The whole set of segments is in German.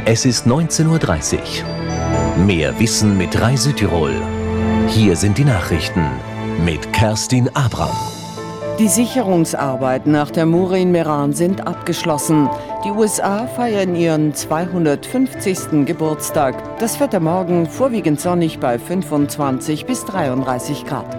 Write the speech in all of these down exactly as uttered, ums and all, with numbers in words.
Es ist neunzehn Uhr dreißig. Mehr Wissen mit Rai Südtirol. Hier sind die Nachrichten mit Kerstin Abram. Die Sicherungsarbeiten nach der Mure in Meran sind abgeschlossen. Die U S A feiern ihren zweihundertfünfzigsten Geburtstag. Das Wetter morgen vorwiegend sonnig bei fünfundzwanzig bis dreiunddreißig Grad.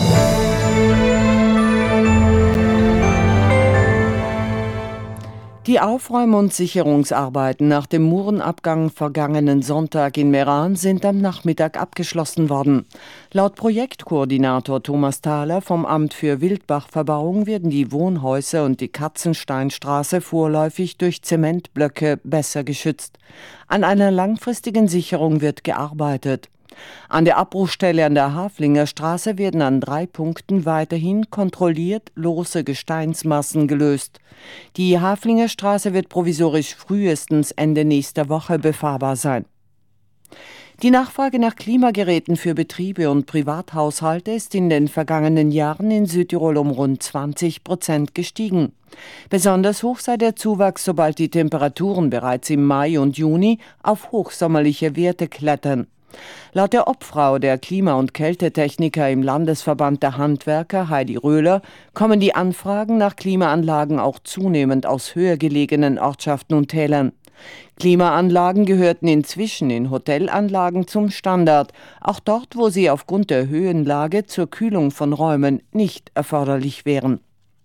Die Aufräum- und Sicherungsarbeiten nach dem Murenabgang vergangenen Sonntag in Meran sind am Nachmittag abgeschlossen worden. Laut Projektkoordinator Thomas Thaler vom Amt für Wildbachverbauung werden die Wohnhäuser und die Katzensteinstraße vorläufig durch Zementblöcke besser geschützt. An einer langfristigen Sicherung wird gearbeitet. An der Abbruchstelle an der Haflinger Straße werden an drei Punkten weiterhin kontrolliert lose Gesteinsmassen gelöst. Die Haflinger Straße wird provisorisch frühestens Ende nächster Woche befahrbar sein. Die Nachfrage nach Klimageräten für Betriebe und Privathaushalte ist in den vergangenen Jahren in Südtirol um rund zwanzig Prozent gestiegen. Besonders hoch sei der Zuwachs, sobald die Temperaturen bereits im Mai und Juni auf hochsommerliche Werte klettern. Laut der Obfrau der Klima- und Kältetechniker im Landesverband der Handwerker, Heidi Röhler, kommen die Anfragen nach Klimaanlagen auch zunehmend aus höher gelegenen Ortschaften und Tälern. Klimaanlagen gehörten inzwischen in Hotelanlagen zum Standard, auch dort, wo sie aufgrund der Höhenlage zur Kühlung von Räumen nicht erforderlich wären.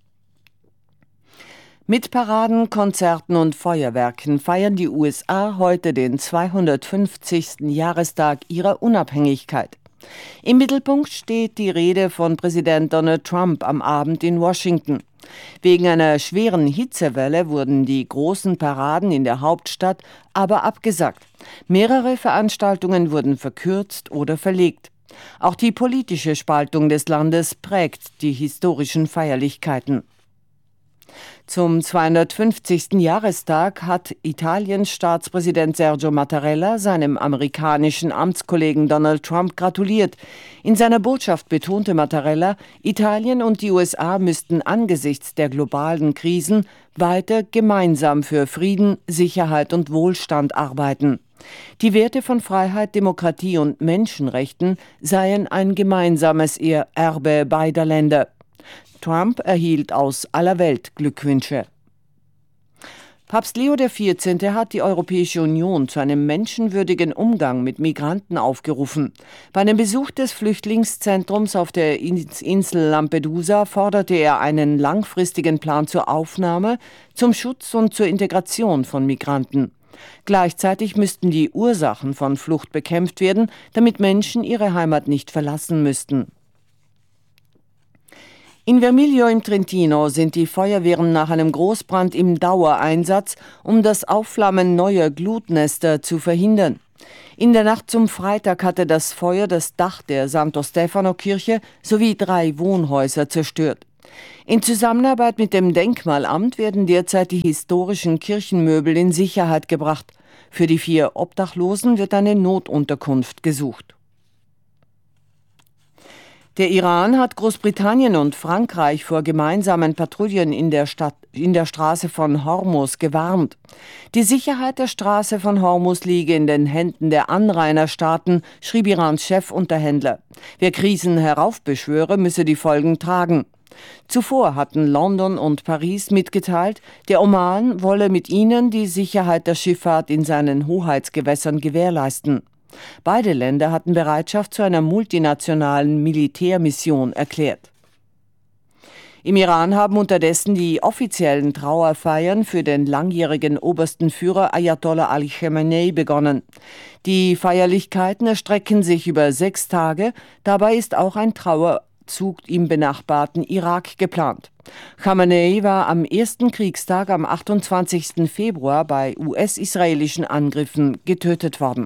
Mit Paraden, Konzerten und Feuerwerken feiern die U S A heute den zweihundertfünfzigsten Jahrestag ihrer Unabhängigkeit. Im Mittelpunkt steht die Rede von Präsident Donald Trump am Abend in Washington. Wegen einer schweren Hitzewelle wurden die großen Paraden in der Hauptstadt aber abgesagt. Mehrere Veranstaltungen wurden verkürzt oder verlegt. Auch die politische Spaltung des Landes prägt die historischen Feierlichkeiten. Zum zweihundertfünfzigsten Jahrestag hat Italiens Staatspräsident Sergio Mattarella seinem amerikanischen Amtskollegen Donald Trump gratuliert. In seiner Botschaft betonte Mattarella, Italien und die U S A müssten angesichts der globalen Krisen weiter gemeinsam für Frieden, Sicherheit und Wohlstand arbeiten. Die Werte von Freiheit, Demokratie und Menschenrechten seien ein gemeinsames Erbe beider Länder. Trump erhielt aus aller Welt Glückwünsche. Papst Leo der vierzehnte hat die Europäische Union zu einem menschenwürdigen Umgang mit Migranten aufgerufen. Bei einem Besuch des Flüchtlingszentrums auf der Insel Lampedusa forderte er einen langfristigen Plan zur Aufnahme, zum Schutz und zur Integration von Migranten. Gleichzeitig müssten die Ursachen von Flucht bekämpft werden, damit Menschen ihre Heimat nicht verlassen müssten. In Vermiglio im Trentino sind die Feuerwehren nach einem Großbrand im Dauereinsatz, um das Aufflammen neuer Glutnester zu verhindern. In der Nacht zum Freitag hatte das Feuer das Dach der Santo Stefano Kirche sowie drei Wohnhäuser zerstört. In Zusammenarbeit mit dem Denkmalamt werden derzeit die historischen Kirchenmöbel in Sicherheit gebracht. Für die vier Obdachlosen wird eine Notunterkunft gesucht. Der Iran hat Großbritannien und Frankreich vor gemeinsamen Patrouillen in der Stadt, in der Straße von Hormuz gewarnt. Die Sicherheit der Straße von Hormuz liege in den Händen der Anrainerstaaten, schrieb Irans Chefunterhändler. Wer Krisen heraufbeschwöre, müsse die Folgen tragen. Zuvor hatten London und Paris mitgeteilt, der Oman wolle mit ihnen die Sicherheit der Schifffahrt in seinen Hoheitsgewässern gewährleisten. Beide Länder hatten Bereitschaft zu einer multinationalen Militärmission erklärt. Im Iran haben unterdessen die offiziellen Trauerfeiern für den langjährigen obersten Führer Ayatollah Ali Khamenei begonnen. Die Feierlichkeiten erstrecken sich über sechs Tage, dabei ist auch ein Trauerzug im benachbarten Irak geplant. Khamenei war am ersten Kriegstag am achtundzwanzigsten Februar bei U S-israelischen Angriffen getötet worden.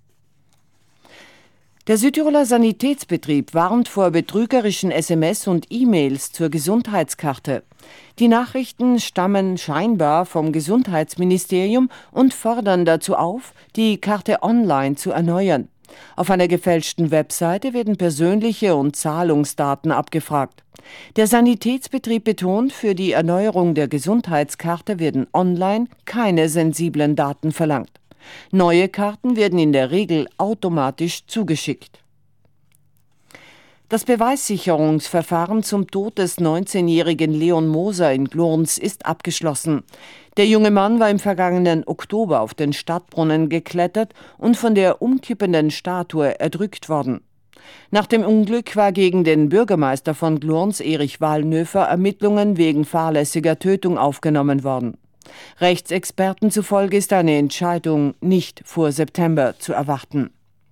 Der Südtiroler Sanitätsbetrieb warnt vor betrügerischen S M S und E-Mails zur Gesundheitskarte. Die Nachrichten stammen scheinbar vom Gesundheitsministerium und fordern dazu auf, die Karte online zu erneuern. Auf einer gefälschten Webseite werden persönliche und Zahlungsdaten abgefragt. Der Sanitätsbetrieb betont, für die Erneuerung der Gesundheitskarte werden online keine sensiblen Daten verlangt. Neue Karten werden in der Regel automatisch zugeschickt. Das Beweissicherungsverfahren zum Tod des neunzehnjährigen Leon Moser in Glurns ist abgeschlossen. Der junge Mann war im vergangenen Oktober auf den Stadtbrunnen geklettert und von der umkippenden Statue erdrückt worden. Nach dem Unglück war gegen den Bürgermeister von Glurns, Erich Wallnöfer, Ermittlungen wegen fahrlässiger Tötung aufgenommen worden. Rechtsexperten zufolge ist eine Entscheidung nicht vor September zu erwarten.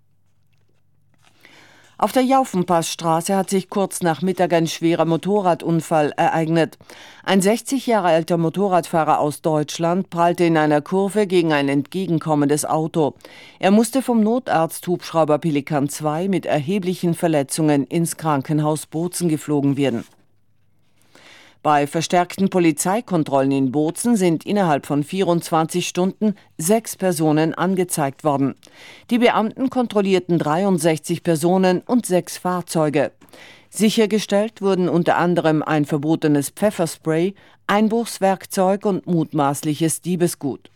Auf der Jaufenpassstraße hat sich kurz nach Mittag ein schwerer Motorradunfall ereignet. Ein sechzig Jahre alter Motorradfahrer aus Deutschland prallte in einer Kurve gegen ein entgegenkommendes Auto. Er musste vom Notarzt-Hubschrauber Pelikan zwei mit erheblichen Verletzungen ins Krankenhaus Bozen geflogen werden. Bei verstärkten Polizeikontrollen in Bozen sind innerhalb von vierundzwanzig Stunden sechs Personen angezeigt worden. Die Beamten kontrollierten dreiundsechzig Personen und sechs Fahrzeuge. Sichergestellt wurden unter anderem ein verbotenes Pfefferspray, Einbruchswerkzeug und mutmaßliches Diebesgut.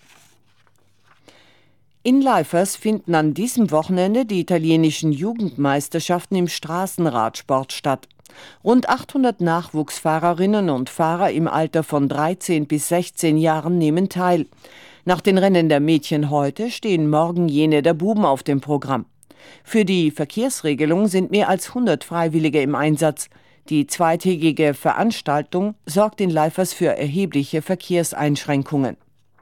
In Leifers finden an diesem Wochenende die italienischen Jugendmeisterschaften im Straßenradsport statt. Rund achthundert Nachwuchsfahrerinnen und Fahrer im Alter von dreizehn bis sechzehn Jahren nehmen teil. Nach den Rennen der Mädchen heute stehen morgen jene der Buben auf dem Programm. Für die Verkehrsregelung sind mehr als hundert Freiwillige im Einsatz. Die zweitägige Veranstaltung sorgt in Leifers für erhebliche Verkehrseinschränkungen.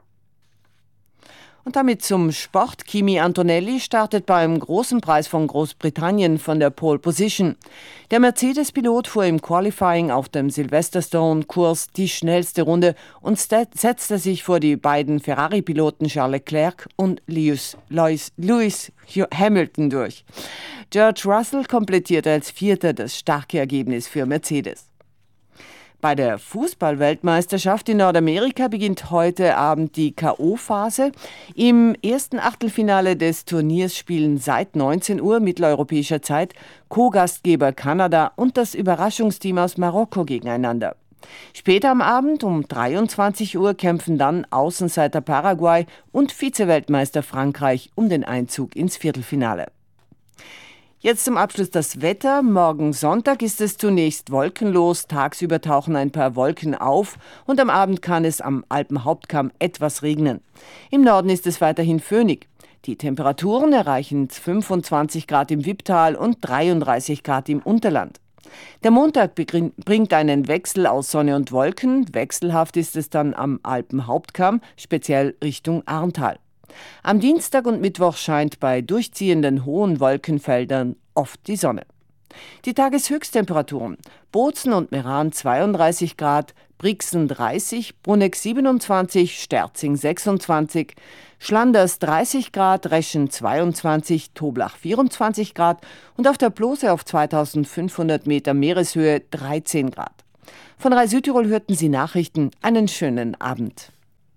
Und damit zum Sport. Kimi Antonelli startet beim Großen Preis von Großbritannien von der Pole Position. Der Mercedes-Pilot fuhr im Qualifying auf dem Silverstone-Kurs die schnellste Runde und setzte sich vor die beiden Ferrari-Piloten Charles Leclerc und Lewis, Lewis, Lewis Hamilton durch. George Russell komplettierte als Vierter das starke Ergebnis für Mercedes. Bei der Fußball-Weltmeisterschaft in Nordamerika beginnt heute Abend die K O-Phase. Im ersten Achtelfinale des Turniers spielen seit neunzehn Uhr mitteleuropäischer Zeit Co-Gastgeber Kanada und das Überraschungsteam aus Marokko gegeneinander. Später am Abend um dreiundzwanzig Uhr kämpfen dann Außenseiter Paraguay und Vize-Weltmeister Frankreich um den Einzug ins Viertelfinale. Jetzt zum Abschluss das Wetter. Morgen Sonntag ist es zunächst wolkenlos. Tagsüber tauchen ein paar Wolken auf und am Abend kann es am Alpenhauptkamm etwas regnen. Im Norden ist es weiterhin föhnig. Die Temperaturen erreichen fünfundzwanzig Grad im Wipptal und dreiunddreißig Grad im Unterland. Der Montag bringt einen Wechsel aus Sonne und Wolken. Wechselhaft ist es dann am Alpenhauptkamm, speziell Richtung Arntal. Am Dienstag und Mittwoch scheint bei durchziehenden hohen Wolkenfeldern oft die Sonne. Die Tageshöchsttemperaturen: Bozen und Meran zweiunddreißig Grad, Brixen dreißig, Bruneck siebenundzwanzig, Sterzing sechsundzwanzig, Schlanders dreißig Grad, Reschen zweiundzwanzig, Toblach vierundzwanzig Grad und auf der Plose auf zweitausendfünfhundert Meter Meereshöhe dreizehn Grad. Von Rai Südtirol hörten Sie Nachrichten. Einen schönen Abend.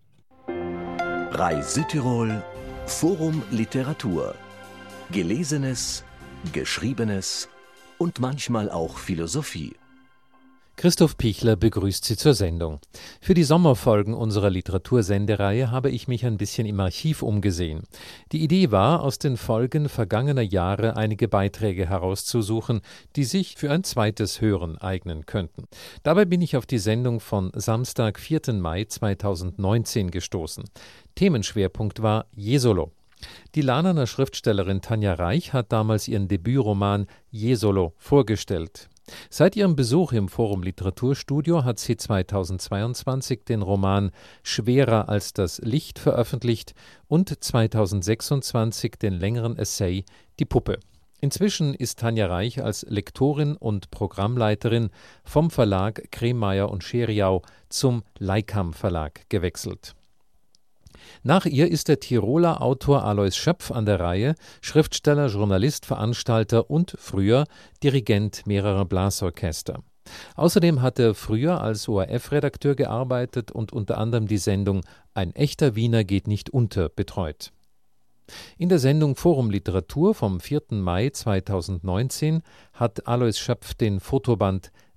Rai Südtirol Forum Literatur. Gelesenes, Geschriebenes und manchmal auch Philosophie. Christoph Pichler begrüßt Sie zur Sendung. Für die Sommerfolgen unserer Literatursendereihe habe ich mich ein bisschen im Archiv umgesehen. Die Idee war, aus den Folgen vergangener Jahre einige Beiträge herauszusuchen, die sich für ein zweites Hören eignen könnten. Dabei bin ich auf die Sendung von Samstag, vierten Mai zweitausendneunzehn gestoßen. Themenschwerpunkt war Jesolo. Die Lahnerner Schriftstellerin Tanja Reich hat damals ihren Debütroman Jesolo vorgestellt. Seit ihrem Besuch im Forum Literaturstudio hat sie zweitausendzweiundzwanzig den Roman Schwerer als das Licht veröffentlicht und zweitausendsechsundzwanzig den längeren Essay Die Puppe. Inzwischen ist Tanja Reich als Lektorin und Programmleiterin vom Verlag Kremeyer und Scheriau zum Leikam Verlag gewechselt. Nach ihr ist der Tiroler Autor Alois Schöpf an der Reihe, Schriftsteller, Journalist, Veranstalter und früher Dirigent mehrerer Blasorchester. Außerdem hat er früher als O R F-Redakteur gearbeitet und unter anderem die Sendung Ein echter Wiener geht nicht unter betreut. In der Sendung Forum Literatur vom vierten Mai zweitausendneunzehn hat Alois Schöpf den Fotoband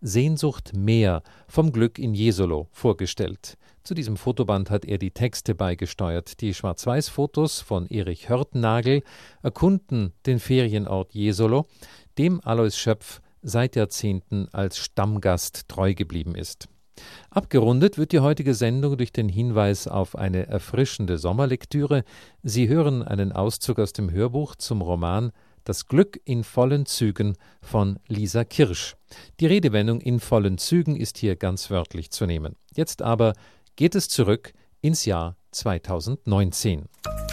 Sehnsucht mehr vom Glück in Jesolo vorgestellt. Zu diesem Fotoband hat er die Texte beigesteuert. Die Schwarz-Weiß-Fotos von Erich Hörtnagel erkunden den Ferienort Jesolo, dem Alois Schöpf seit Jahrzehnten als Stammgast treu geblieben ist. Abgerundet wird die heutige Sendung durch den Hinweis auf eine erfrischende Sommerlektüre. Sie hören einen Auszug aus dem Hörbuch zum Roman »Das Glück in vollen Zügen« von Lisa Kirsch. Die Redewendung »in vollen Zügen« ist hier ganz wörtlich zu nehmen. Jetzt aber geht es zurück ins Jahr zweitausendneunzehn.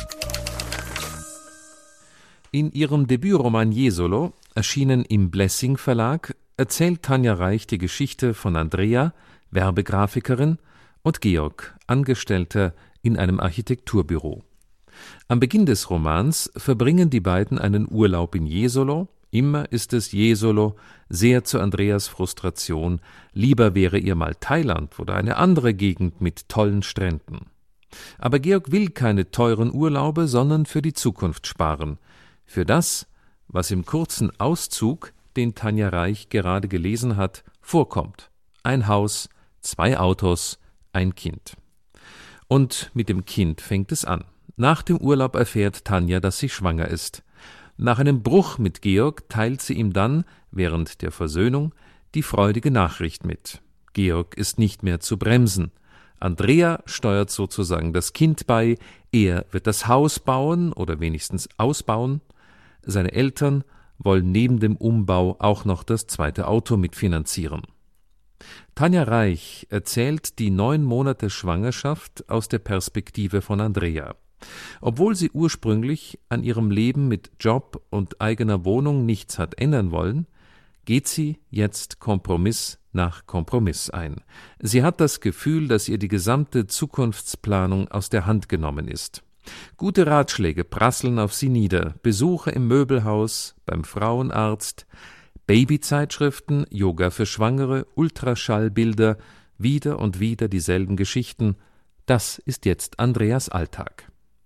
In ihrem Debütroman Jesolo, erschienen im Blessing Verlag, erzählt Tanja Reich die Geschichte von Andrea, Werbegrafikerin, und Georg, Angestellter in einem Architekturbüro. Am Beginn des Romans verbringen die beiden einen Urlaub in Jesolo. Immer ist es Jesolo, sehr zu Andreas Frustration. Lieber wäre ihr mal Thailand oder eine andere Gegend mit tollen Stränden. Aber Georg will keine teuren Urlaube, sondern für die Zukunft sparen. Für das, was im kurzen Auszug, den Tanja Reich gerade gelesen hat, vorkommt. Ein Haus, zwei Autos, ein Kind. Und mit dem Kind fängt es an. Nach dem Urlaub erfährt Tanja, dass sie schwanger ist. Nach einem Bruch mit Georg teilt sie ihm dann, während der Versöhnung, die freudige Nachricht mit. Georg ist nicht mehr zu bremsen. Andrea steuert sozusagen das Kind bei, er wird das Haus bauen oder wenigstens ausbauen. Seine Eltern wollen neben dem Umbau auch noch das zweite Auto mitfinanzieren. Tanja Reich erzählt die neun Monate Schwangerschaft aus der Perspektive von Andrea. Obwohl sie ursprünglich an ihrem Leben mit Job und eigener Wohnung nichts hat ändern wollen, geht sie jetzt Kompromiss nach Kompromiss ein. Sie hat das Gefühl, dass ihr die gesamte Zukunftsplanung aus der Hand genommen ist. Gute Ratschläge prasseln auf sie nieder, Besuche im Möbelhaus, beim Frauenarzt, Babyzeitschriften, Yoga für Schwangere, Ultraschallbilder, wieder und wieder dieselben Geschichten. Das ist jetzt Andreas Alltag.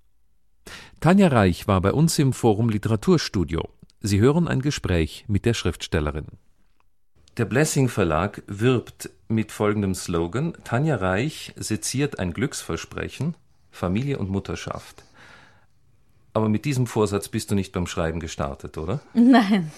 Tanja Reich war bei uns im Forum Literaturstudio. Sie hören ein Gespräch mit der Schriftstellerin. Der Blessing Verlag wirbt mit folgendem Slogan: Tanja Reich seziert ein Glücksversprechen, Familie und Mutterschaft. Aber mit diesem Vorsatz bist du nicht beim Schreiben gestartet, oder? Nein,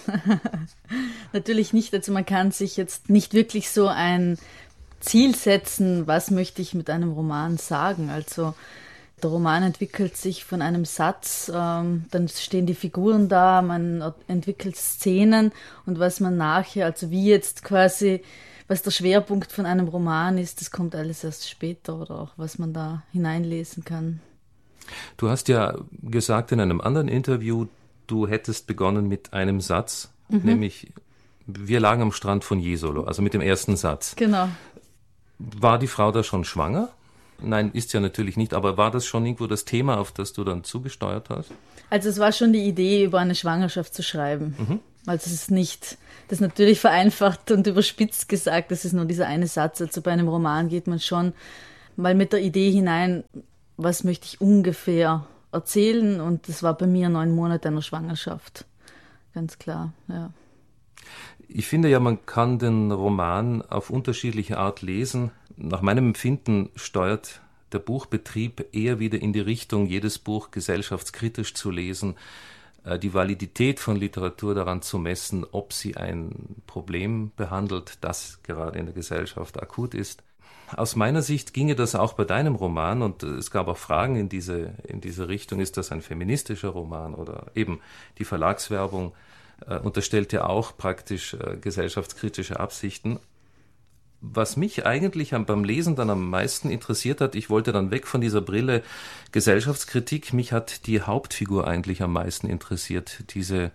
natürlich nicht. Also man kann sich jetzt nicht wirklich so ein Ziel setzen, was möchte ich mit einem Roman sagen. Also der Roman entwickelt sich von einem Satz, ähm, dann stehen die Figuren da, man entwickelt Szenen und was man nachher, also wie jetzt quasi, was der Schwerpunkt von einem Roman ist, das kommt alles erst später oder auch was man da hineinlesen kann. Du hast ja gesagt in einem anderen Interview, du hättest begonnen mit einem Satz, mhm. nämlich wir lagen am Strand von Jesolo, also mit dem ersten Satz. Genau. War die Frau da schon schwanger? Nein, ist ja natürlich nicht, aber war das schon irgendwo das Thema, auf das du dann zugesteuert hast? Also es war schon die Idee, über eine Schwangerschaft zu schreiben. Mhm. Also es ist nicht, das ist natürlich vereinfacht und überspitzt gesagt, das ist nur dieser eine Satz. Also bei einem Roman geht man schon mal mit der Idee hinein, was möchte ich ungefähr erzählen, und das war bei mir neun Monate einer Schwangerschaft, ganz klar, ja. Ich finde ja, man kann den Roman auf unterschiedliche Art lesen. Nach meinem Empfinden steuert der Buchbetrieb eher wieder in die Richtung, jedes Buch gesellschaftskritisch zu lesen, die Validität von Literatur daran zu messen, ob sie ein Problem behandelt, das gerade in der Gesellschaft akut ist. Aus meiner Sicht ginge das auch bei deinem Roman, und es gab auch Fragen in diese, in diese Richtung. Ist das ein feministischer Roman? Oder eben die Verlagswerbung äh, unterstellt ja auch praktisch äh, gesellschaftskritische Absichten. Was mich eigentlich am, beim Lesen dann am meisten interessiert hat, ich wollte dann weg von dieser Brille Gesellschaftskritik, mich hat die Hauptfigur eigentlich am meisten interessiert, diese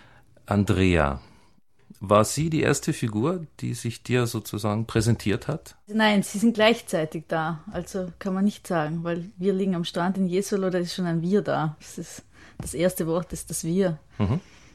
Andrea. War sie die erste Figur, die sich dir sozusagen präsentiert hat? Nein, sie sind gleichzeitig da. Also kann man nicht sagen, weil wir liegen am Strand in Jesolo, da ist schon ein Wir da. Das ist, das erste Wort ist das Wir. Mhm.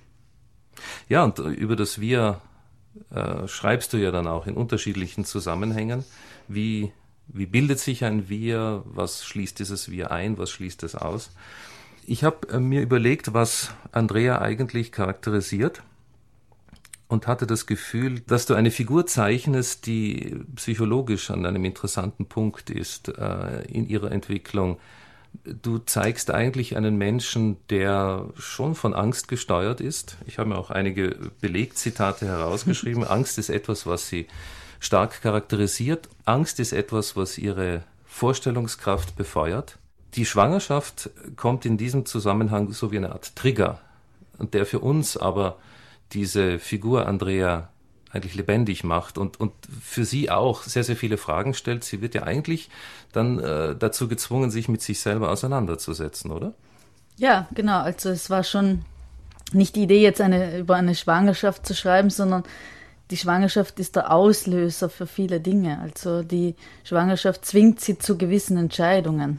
Ja, und über das Wir äh, schreibst du ja dann auch in unterschiedlichen Zusammenhängen. Wie, wie bildet sich ein Wir? Was schließt dieses Wir ein? Was schließt es aus? Ich habe äh, mir überlegt, was Andrea eigentlich charakterisiert. und hatte das Gefühl, dass du eine Figur zeichnest, die psychologisch an einem interessanten Punkt ist äh, in ihrer Entwicklung. Du zeigst eigentlich einen Menschen, der schon von Angst gesteuert ist. Ich habe mir auch einige Belegzitate herausgeschrieben. Angst ist etwas, was sie stark charakterisiert. Angst ist etwas, was ihre Vorstellungskraft befeuert. Die Schwangerschaft kommt in diesem Zusammenhang so wie eine Art Trigger, und der für uns aber diese Figur Andrea eigentlich lebendig macht und, und für sie auch sehr, sehr viele Fragen stellt. Sie wird ja eigentlich dann äh, dazu gezwungen, sich mit sich selber auseinanderzusetzen, oder? Ja, genau. Also es war schon nicht die Idee, jetzt eine, über eine Schwangerschaft zu schreiben, sondern die Schwangerschaft ist der Auslöser für viele Dinge. Also die Schwangerschaft zwingt sie zu gewissen Entscheidungen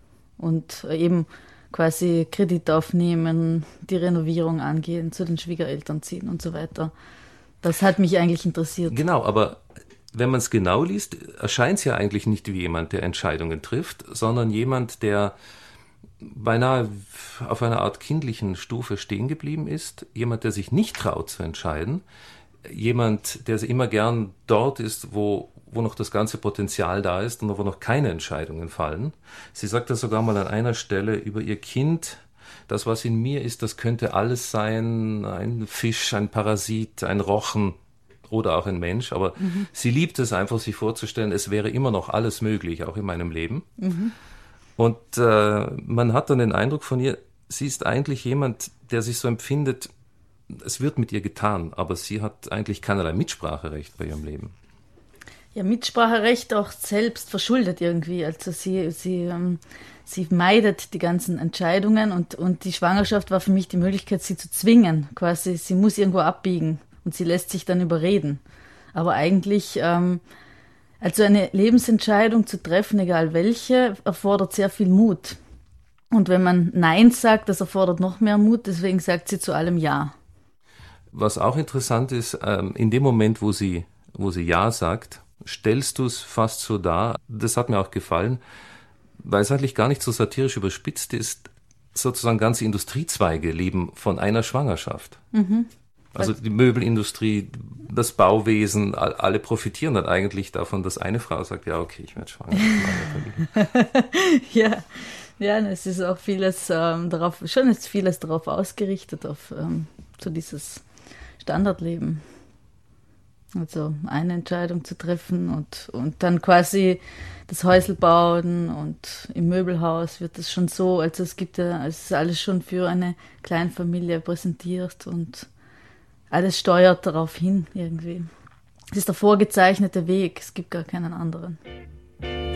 und eben quasi Kredit aufnehmen, die Renovierung angehen, zu den Schwiegereltern ziehen und so weiter. Das hat mich eigentlich interessiert. Genau, aber wenn man es genau liest, erscheint es ja eigentlich nicht wie jemand, der Entscheidungen trifft, sondern jemand, der beinahe auf einer Art kindlichen Stufe stehen geblieben ist, jemand, der sich nicht traut zu entscheiden, jemand, der immer gern dort ist, wo, wo noch das ganze Potenzial da ist und wo noch keine Entscheidungen fallen. Sie sagt das sogar mal an einer Stelle über ihr Kind: Das, was in mir ist, das könnte alles sein, ein Fisch, ein Parasit, ein Rochen oder auch ein Mensch. Aber mhm. sie liebt es einfach, sich vorzustellen, es wäre immer noch alles möglich, auch in meinem Leben. Mhm. Und äh, man hat dann den Eindruck von ihr, sie ist eigentlich jemand, der sich so empfindet, es wird mit ihr getan, aber sie hat eigentlich keinerlei Mitspracherecht bei ihrem Leben. Ja, Mitspracherecht auch selbst verschuldet irgendwie. Also sie, sie, ähm, sie meidet die ganzen Entscheidungen und, und die Schwangerschaft war für mich die Möglichkeit, sie zu zwingen. Quasi, sie muss irgendwo abbiegen und sie lässt sich dann überreden. Aber eigentlich, ähm, also eine Lebensentscheidung zu treffen, egal welche, erfordert sehr viel Mut. Und wenn man Nein sagt, das erfordert noch mehr Mut, deswegen sagt sie zu allem Ja. Was auch interessant ist, ähm, in dem Moment, wo sie, wo sie Ja sagt, stellst du es fast so dar, das hat mir auch gefallen, weil es eigentlich gar nicht so satirisch überspitzt ist, sozusagen ganze Industriezweige leben von einer Schwangerschaft. Mhm. Also die Möbelindustrie, das Bauwesen, alle profitieren dann eigentlich davon, dass eine Frau sagt, ja okay, ich werde schwanger. ja, ja, es ist auch vieles ähm, darauf, schon ist vieles darauf ausgerichtet, auf ähm, so dieses Standardleben. Also eine Entscheidung zu treffen und, und dann quasi das Häusl bauen und im Möbelhaus wird es schon so, also es gibt ja, es ist alles schon für eine Kleinfamilie präsentiert und alles steuert darauf hin irgendwie. Es ist der vorgezeichnete Weg, es gibt gar keinen anderen.